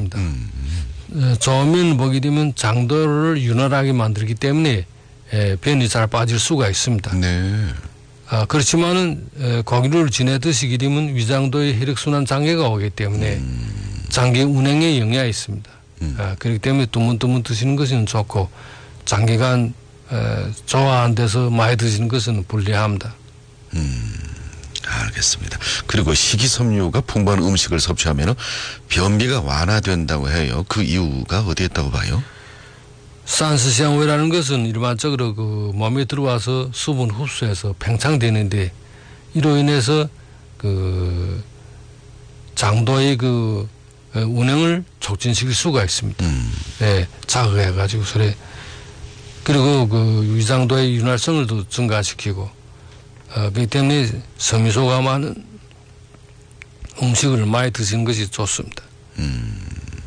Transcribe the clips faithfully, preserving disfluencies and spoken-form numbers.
있습니다. 음. 어, 저면 보게 되면 장도를 윤활하게 만들기 때문에 에, 변이 잘 빠질 수가 있습니다. 네. 아, 그렇지만은 에, 고기를 지내 드시게 되면 위장도의 혈액순환 장애가 오기 때문에 음. 장기 운행에 영향이 있습니다. 음. 아, 그렇기 때문에 두문두문 드시는 것은 좋고 장기간 에, 조화 안 돼서 많이 드시는 것은 불리합니다. 음, 알겠습니다. 그리고 식이섬유가 풍부한 음식을 섭취하면 변비가 완화된다고 해요. 그 이유가 어디에 있다고 봐요? 산스시향오이라는 것은 일반적으로 그 몸에 들어와서 수분 흡수해서 팽창되는데 이로 인해서 그 장도의 그 운행을 촉진시킬 수가 있습니다. 음. 예, 자극해가지고 그래. 그리고 그 위장도의 윤활성을 또 증가시키고, 어, 그렇기 때문에 섬유소가 많은 음식을 많이 드시는 것이 좋습니다. 음,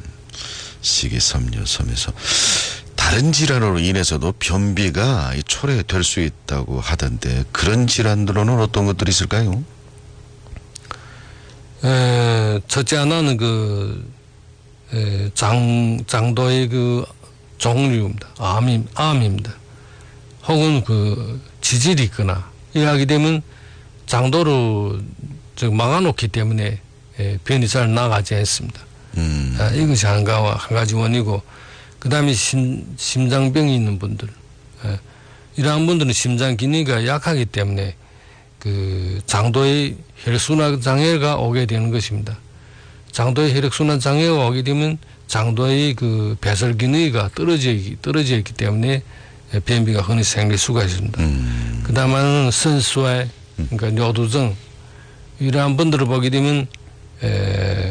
식이섬유, 섬유소. 다른 질환으로 인해서도 변비가 초래될 수 있다고 하던데 그런 질환들로는 어떤 것들이 있을까요? 에, 첫째 하나는 그, 에, 장, 장도의 그 종류입니다. 암이, 암입니다. 혹은 그 지질이 있거나 이렇게 되면 장도를 저 막아놓기 때문에 에, 변이 잘 나가지 않습니다. 음. 아, 이것이 한, 가, 한 가지 원이고, 그 다음에 심, 심장병이 있는 분들, 에, 이러한 분들은 심장 기능이 약하기 때문에 그 장도의 혈액순환 장애가 오게 되는 것입니다. 장도의 혈액순환 장애가 오게 되면 장도의 그 배설 기능이 떨어져, 떨어져 있기 때문에 변비가 흔히 생길 수가 있습니다. 음. 그 다음에는 선수화, 그러니까 뇨두증, 이러한 분들을 보게 되면 에,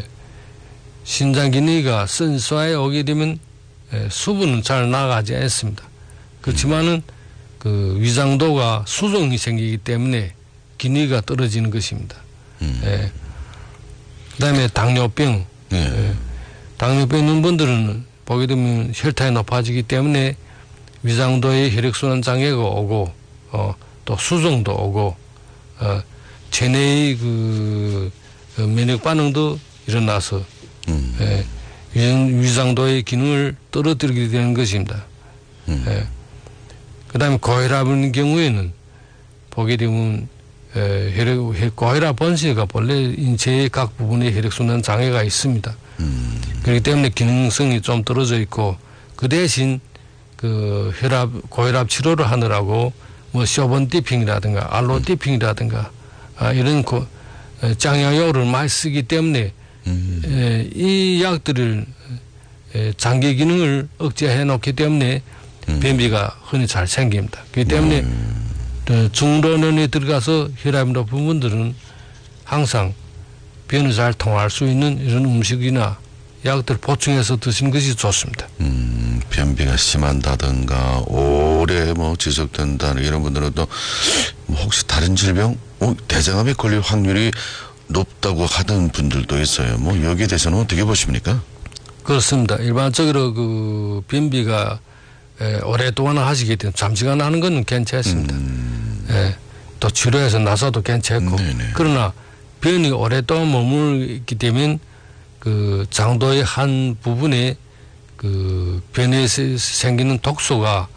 신장 기능이 선수화에 오게 되면 에, 수분은 잘 나가지 않습니다. 그렇지만은 그 위장도가 수종이 생기기 때문에 기능이 떨어지는 것입니다. 음. 예. 그다음에 당뇨병, 네. 예. 당뇨병 있는 분들은 보게 되면 혈당이 높아지기 때문에 위장도에 혈액순환 장애가 오고, 어, 또 수종도 오고, 어, 체내의 그, 그 면역 반응도 일어나서 음. 예. 위장, 위장도의 기능을 떨어뜨리게 되는 것입니다. 음. 예. 그다음에 고혈압인 경우에는 보게 되면 에, 혈액, 고혈압 본체가 본래 인체의 각 부분에 혈액순환 장애가 있습니다. 음. 그렇기 때문에 기능성이 좀 떨어져 있고 그 대신 그 혈압, 고혈압 치료를 하느라고 뭐 쇼번디핑이라든가 알로디핑이라든가 아, 이런 고, 에, 장약효를 많이 쓰기 때문에 음. 에, 이 약들을 에, 장기 기능을 억제해 놓기 때문에 음. 변비가 흔히 잘 생깁니다. 그렇기 때문에 음. 중老年에 들어가서 혈압이 높은 분들은 항상 변을 잘 통할 수 있는 이런 음식이나 약들 보충해서 드시는 것이 좋습니다. 음, 변비가 심한다든가 오래 뭐 지속된다 이런 분들은 또 뭐 혹시 다른 질병, 어, 대장암에 걸릴 확률이 높다고 하던 분들도 있어요. 뭐 여기에 대해서는 어떻게 보십니까? 그렇습니다. 일반적으로 그 변비가 에, 오랫동안 하시게 되면 잠시간 하는 건 괜찮습니다. 음. 에, 또 치료해서 나서도 괜찮고. 네네. 그러나 변이 오랫동안 머물기 때문에 그 장도의 한 부분에 그 변에 생기는 독소가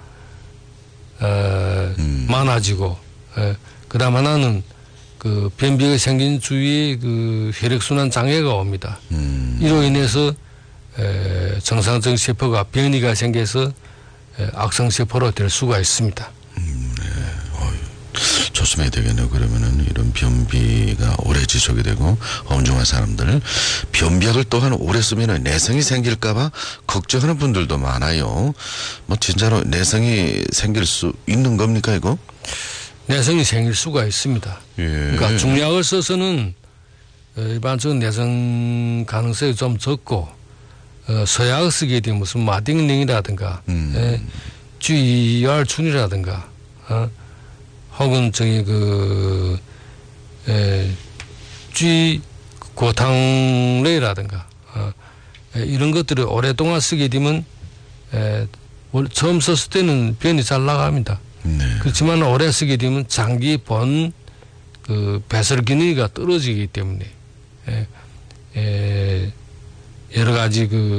에, 음. 많아지고, 에, 그 다음 하나는 그 변비가 생긴 주위에 그 혈액순환 장애가 옵니다. 음. 이로 인해서 에, 정상적 세포가 변이가 생겨서 악성세포로 될 수가 있습니다. 음, 네. 어휴, 조심해야 되겠네요. 그러면은 이런 변비가 오래 지속이 되고 엄중한 사람들 변비약을 또한 오래 쓰면 내성이 생길까봐 걱정하는 분들도 많아요. 뭐 진짜로 내성이 생길 수 있는 겁니까 이거? 내성이 생길 수가 있습니다. 예. 그러니까 중약을 써서는 일반적으로 내성 가능성이 좀 적고. 어, 서약을 쓰게 되면 무슨 마딩링이라든가, 음. 예, 지알춘이라든가, 어, 혹은 저기 그, 에, 쥐 고탕레이라든가, 어, 에, 이런 것들을 오랫동안 쓰게 되면, 에, 처음 썼을 때는 변이 잘 나갑니다. 네. 그렇지만 오래 쓰게 되면 장기 본 그 배설 기능이 떨어지기 때문에, 에, 에, 여러 가지 그